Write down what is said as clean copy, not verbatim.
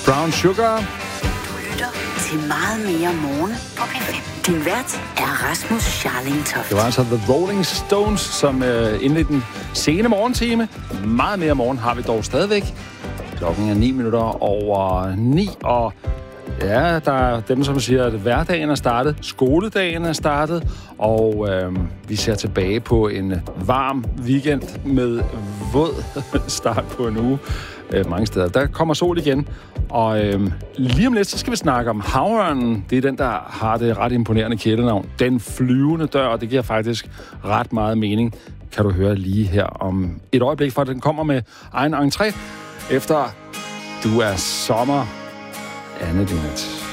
Brown Sugar. Du lytter til Meget mere morgen på P5. Din vært er Rasmus Scharling Toft. Det var altså The Rolling Stones, som indledte den sene morgentime. Meget mere morgen har vi dog stadigvæk. Klokken er 9:09, og ja, der er dem, som siger, at hverdagen er startet, skoledagen er startet, og vi ser tilbage på en varm weekend med våd start på en uge mange steder. Der kommer sol igen, og lige om lidt, så skal vi snakke om havørnen. Det er den, der har det ret imponerende kælenavn. Den flyvende dør, og det giver faktisk ret meget mening, kan du høre lige her om et øjeblik, for den kommer med egen entré efter Du er sommer, Anne Linnet.